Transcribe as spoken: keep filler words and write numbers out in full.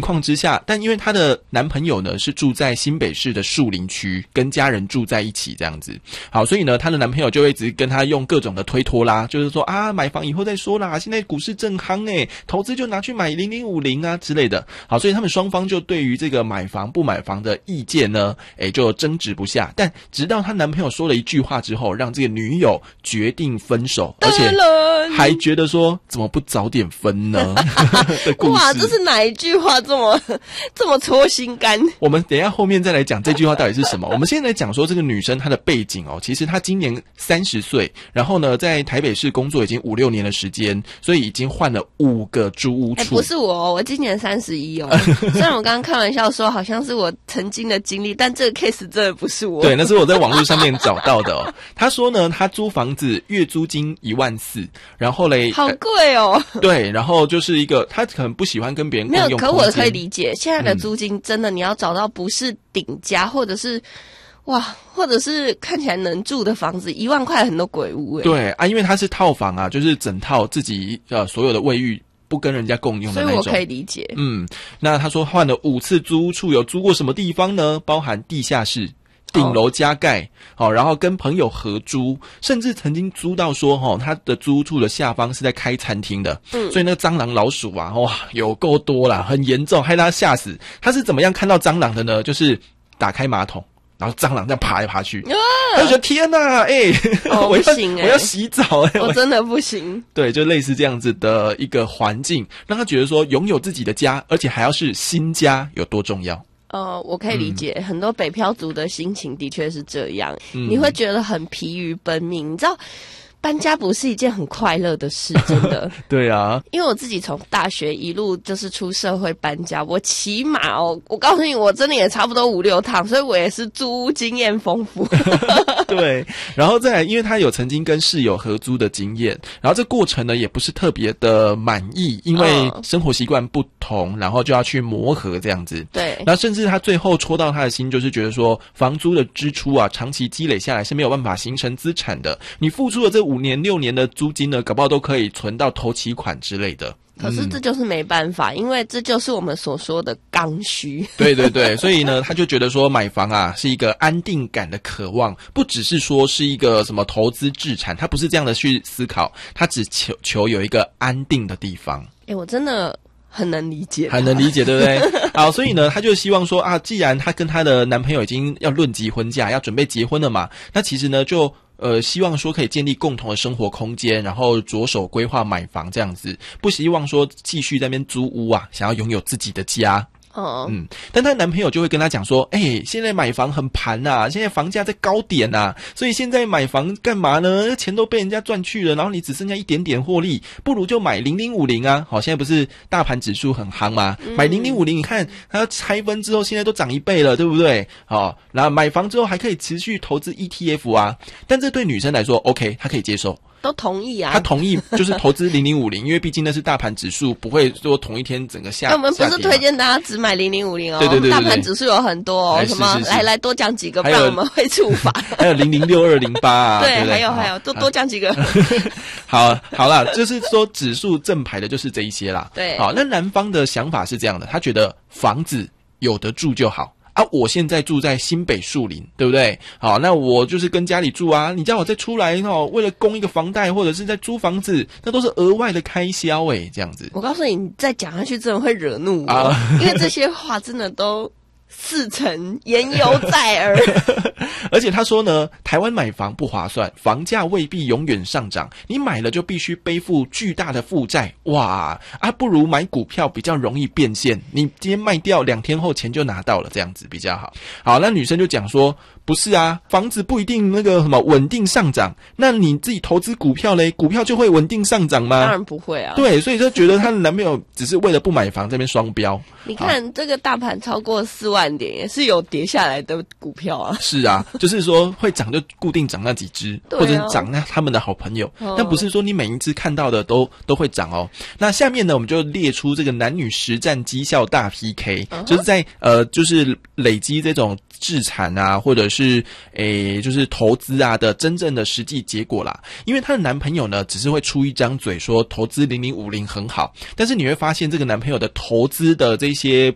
况之下，但因为她的男朋友呢是住在新北市的树林区，跟家人住在一起这样子。好，所以呢她的男朋友就会一直跟她用各种的推脱啦，就是说啊买房以后再说啦，现在股市正夯诶，投资就拿去买零零五零啊之类的。好，所以他们双方就对于这个买房不买房的意见呢，诶就争执不下。但直到她男朋友说了一句话之后，让这个女友决定分手，而且还觉得说怎么不早点分呢的故事。 哇，这是哪一句话这么这么戳心肝？ 我们等一下后面再来讲这句话到底是什么。我们现在来讲说这个女生她的背景哦，其实她今年三十岁，然后呢在台北市工作已经五六年的时间，所以已经换了五个租屋处。 欸、不是我，我今年三十一哦。虽然我刚刚开玩笑说好像是我曾经的经历，但这个 case 真的不是我。 对，那是我在网络上面找到的哦。他说呢，他租房子月租金一万四，然后嘞， 好贵哦。 呃、对，然后就是一个他可能不喜欢跟别人共用空间。 没有，可我可以理解，现在的租金真的你要找到不是顶家，嗯、或者是。哇，或者是看起来能住的房子，一万块很多鬼屋诶。 对啊，因为它是套房啊，就是整套自己呃所有的卫浴不跟人家共用的那种， 所以我可以理解。 嗯，那他说换了五次租屋处，有租过什么地方呢？包含地下室、顶楼加盖，好、哦，然后跟朋友合租，甚至曾经租到说，哈、哦，他的租屋处的下方是在开餐厅的，嗯，所以那个蟑螂、老鼠啊，哇，有够多啦，很严重，害他吓死。他是怎么样看到蟑螂的呢？就是打开马桶。然后蟑螂在爬来爬去，啊、他就觉得天哪，哎、欸哦，我要不行、欸、我要洗澡哎、欸， 我真的不行。 对，就类似这样子的一个环境，让他觉得说拥有自己的家，而且还要是新家，有多重要。 呃，我可以理解、嗯、很多北漂族的心情的确是这样、嗯，你会觉得很疲于奔命，你知道。搬家不是一件很快乐的事，真的。 对啊， 因为我自己从大学一路就是出社会搬家，我起码哦，我告诉你，我真的也差不多五六趟，所以我也是租屋经验丰富。 对，然后再来，因为他有曾经跟室友合租的经验，然后这过程呢也不是特别的满意，因为生活习惯不同，然后就要去磨合这样子。 对， 然后甚至他最后戳到他的心，就是觉得说，房租的支出啊，长期积累下来是没有办法形成资产的，你付出的这五年六年的租金呢，搞不好都可以存到头期款之类的。 可是这就是没办法、嗯、因为这就是我们所说的刚需。 对对对，所以呢他就觉得说买房啊是一个安定感的渴望，不只是说是一个什么投资置产，他不是这样的去思考，他只求求有一个安定的地方。 诶，我真的很能理解， 很能理解，对不对？好，所以呢他就希望说啊，既然他跟他的男朋友已经要论及婚嫁，要准备结婚了嘛，那其实呢就呃，希望说可以建立共同的生活空间，然后着手规划买房这样子，不希望说继续在那边租屋啊，想要拥有自己的家。哦，嗯，但她男朋友就会跟她讲说，哎、欸，现在买房很盘啊，现在房价在高点啊，所以现在买房干嘛呢？钱都被人家赚去了，然后你只剩下一点点获利，不如就买零零五零啊。好，现在不是大盘指数很夯吗？嗯、买零零五零，你看它拆分之后，现在都涨一倍了，对不对？好，然后买房之后还可以持续投资 E T F 啊，但这对女生来说 ，OK， 她可以接受。 都同意啊， 他同意就是投资零零五零，因为毕竟那是大盘指数，不会说同一天整个下。 我们不是推荐大家只买零零五零哦， 对对对对对， 大盘指数有很多哦，什么是是是来来多讲几个，不然我们会触法。 还有零零六二零八啊， 对， 对对还有还有多多讲几个。 好，好啦，就是说指数正牌的就是这一些啦。 对， 好，那男方的想法是这样的，他觉得房子有得住就好。啊，我现在住在新北树林，对不对？好，那我就是跟家里住啊。你叫我再出来哦，为了供一个房贷或者是在租房子，那都是额外的开销诶，这样子。 我告诉你，你再讲下去真的会惹怒我，啊、因为这些话真的都似曾言犹在耳。 而且他说呢，台湾买房不划算，房价未必永远上涨，你买了就必须背负巨大的负债，哇啊，不如买股票比较容易变现，你今天卖掉，两天后钱就拿到了，这样子比较好。好，那女生就讲说，不是啊，房子不一定那个什么稳定上涨，那你自己投资股票嘞，股票就会稳定上涨吗？ 当然不会啊。 对，所以就觉得她的男朋友只是为了不买房这边双标。 你看这个大盘超过四万点，也是有跌下来的股票啊。 是啊，就是说会涨就固定涨那几只， 啊、 或者涨那他们的好朋友，哦、但不是说你每一只看到的都都会涨哦。那下面呢，我们就列出这个男女实战绩效大 P K，、uh-huh. 就是在呃，就是累积这种置产啊，或者是诶，就是投资啊的真正的实际结果啦。因为她的男朋友呢，只是会出一张嘴说投资零零五零很好，但是你会发现这个男朋友的投资的这些